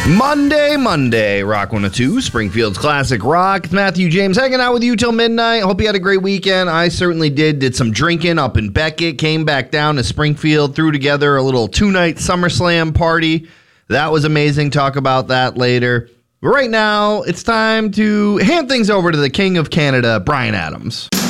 Monday, Rock 102, Springfield's Classic Rock. It's Matthew James hanging out with you till midnight. Hope you had a great weekend. I certainly did. Did some drinking up in Beckett, came back down to Springfield, threw together a little 2-night SummerSlam party. That was amazing. Talk about that later. But right now, it's time to hand things over to the King of Canada, Bryan Adams.